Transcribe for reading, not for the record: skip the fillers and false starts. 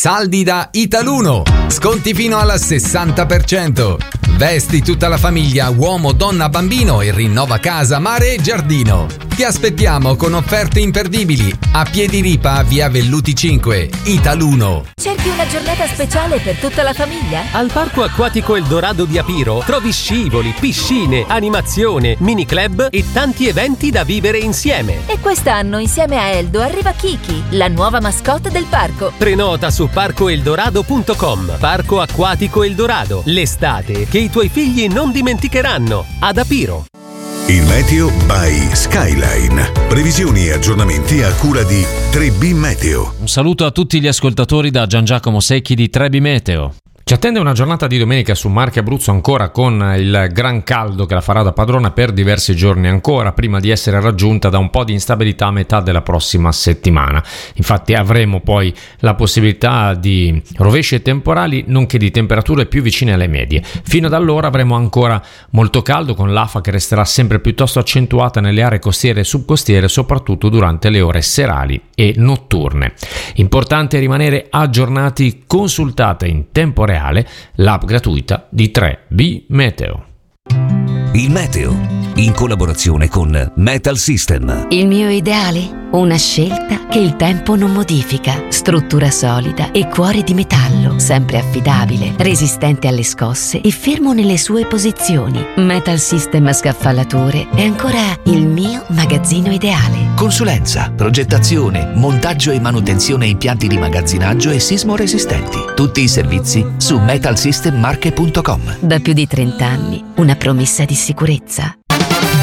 Saldi da Italuno. Sconti fino al 60%. Vesti tutta la famiglia, uomo, donna, bambino e rinnova casa, mare e giardino. Ti aspettiamo con offerte imperdibili a Piediripa, via Velluti 5, Italuno. Cerchi una giornata speciale per tutta la famiglia? Al Parco Acquatico Eldorado di Apiro trovi scivoli, piscine, animazione, mini club e tanti eventi da vivere insieme. E quest'anno insieme a Eldo arriva Kiki, la nuova mascotte del parco. Prenota su parcoeldorado.com. Parco Acquatico Eldorado, l'estate che i tuoi figli non dimenticheranno. Ad Apiro. Il meteo by Skyline. Previsioni e aggiornamenti a cura di 3B Meteo. Un saluto a tutti gli ascoltatori da Gian Giacomo Secchi di 3B Meteo. Ci attende una giornata di domenica su Marche e Abruzzo ancora con il gran caldo che la farà da padrona per diversi giorni ancora, prima di essere raggiunta da un po' di instabilità a metà della prossima settimana. Infatti avremo poi la possibilità di rovesci e temporali, nonché di temperature più vicine alle medie. Fino ad allora avremo ancora molto caldo, con l'afa che resterà sempre piuttosto accentuata nelle aree costiere e subcostiere, soprattutto durante le ore serali e notturne. Importante rimanere aggiornati, consultate in tempo reale l'app gratuita di 3B Meteo. Il meteo, in collaborazione con Metal System. Il mio ideale? Una scelta che il tempo non modifica. Struttura solida e cuore di metallo, sempre affidabile, resistente alle scosse e fermo nelle sue posizioni. Metal System Scaffalature è ancora il mio magazzino ideale. Consulenza, progettazione, montaggio e manutenzione impianti di magazzinaggio e sismo resistenti. Tutti i servizi su metalsystemmarche.com. Da più di 30 anni, una promessa di sicurezza.